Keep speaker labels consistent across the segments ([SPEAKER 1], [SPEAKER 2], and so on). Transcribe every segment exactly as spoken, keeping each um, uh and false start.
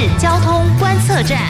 [SPEAKER 1] 交通观测站。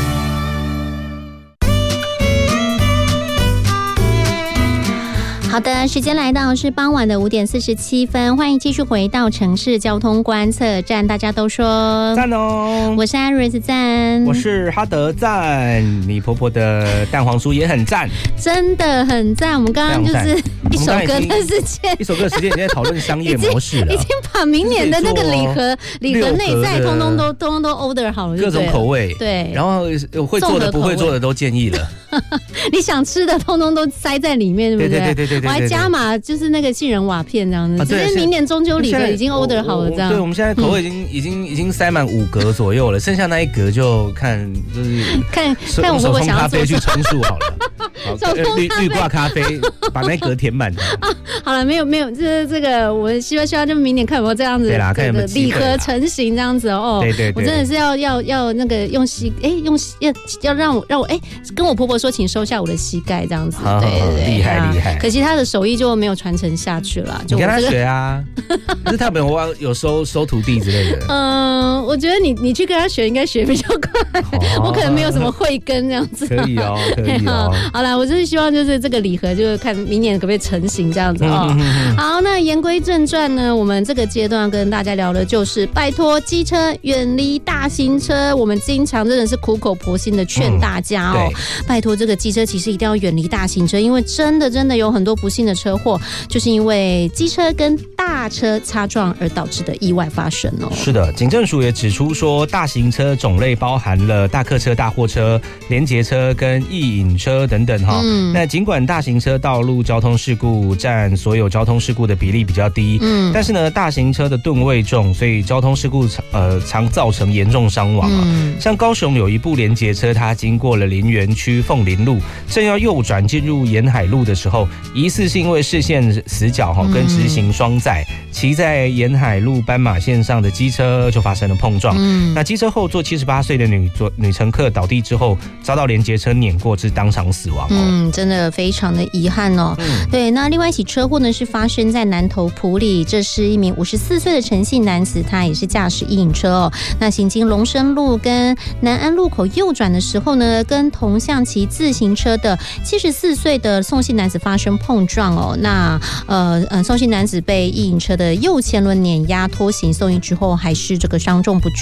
[SPEAKER 1] 好的，时间来到是傍晚的五点四十七分，欢迎继续回到城市交通观测站。大家都说
[SPEAKER 2] 赞哦，
[SPEAKER 1] 我是艾瑞斯赞，
[SPEAKER 2] 我是哈德赞，你婆婆的蛋黄酥也很赞，
[SPEAKER 1] 真的很赞。我们刚刚就是一首歌的时间，
[SPEAKER 2] 一首歌的时间已经在讨论商业模式了，
[SPEAKER 1] 已经把明年的那个礼盒、礼盒内在通通都通通都 order 好了，
[SPEAKER 2] 各种口味，
[SPEAKER 1] 对，
[SPEAKER 2] 然后会做的不会做的都建议了。
[SPEAKER 1] 你想吃的通通都塞在里面，对不对？
[SPEAKER 2] 对对对对对。
[SPEAKER 1] 我还加码，就是那个杏仁瓦片这样子，只是明年中秋礼盒已经 order 好了这样。
[SPEAKER 2] 对，我们现在口味已经、嗯、已经已经塞满五格左右了，剩下那一格就看就是
[SPEAKER 1] 看看我婆婆想要做
[SPEAKER 2] 手冲咖啡去充数好了。
[SPEAKER 1] 手冲
[SPEAKER 2] 绿绿挂咖啡把那一格填满。
[SPEAKER 1] 啊，好了，没有没有，这这个我希望希望就明年看有没有这样子，
[SPEAKER 2] 对啦，看有没有
[SPEAKER 1] 礼盒成型这样子哦。
[SPEAKER 2] 对对对，
[SPEAKER 1] 我真的是要要要那个用膝哎用要要让我让我哎跟我婆婆说，请收下我的膝盖这样子。
[SPEAKER 2] 好好好，对对对，厉害厉害。
[SPEAKER 1] 可惜她的手艺就没有传承下去了。
[SPEAKER 2] 你跟她学啊，可是她没有有收收徒弟之类的。
[SPEAKER 1] 嗯，我觉得你你去跟她学应该学比较快，我可能没有什么慧根这样子。
[SPEAKER 2] 可以哦，可以哦。
[SPEAKER 1] 好啦，我就是希望就是这个礼盒，就是看明年可不可以成型这样子哦。好，那言归正传呢，我们这个阶段要跟大家聊的就是拜托机车远离大型车。我们经常真的是苦口婆心的劝大家哦，嗯、拜托这个机车其实一定要远离大型车，因为真的真的有很多不幸的车祸，就是因为机车跟大车擦撞而导致的意外发生哦。
[SPEAKER 2] 是的，警政署也指出说，大型车种类包含了大客车、大货车、联结车跟易引车等等哈。嗯、那尽管大型车道路交通事故占所有交通事故的比例比较低，嗯，但是呢，大型车的吨位重，所以交通事故呃常造成严重伤亡啊。嗯、像高雄有一部联结车，它经过了林园区凤林路，正要右转进入沿海路的时候，疑似是因为视线死角哈，跟直行双载，骑在沿海路斑马线上的机车就发生了碰撞。嗯、那机车后座七十八岁的女女乘客倒地之后，遭到联结车碾过，致当场死亡。
[SPEAKER 1] 嗯，真的非常的遗憾哦。嗯、对，那另外一起车祸呢是发生在南投埔里，这是一名五十四岁的陈姓男子，他也是驾驶易引车哦。那行经龙生路跟南安路口右转的时候呢，跟同向骑自行车的七十四岁的宋姓男子发生碰撞哦。那呃呃，宋姓男子被易引车的右前轮碾压拖行送医之后，还是这个伤重不治。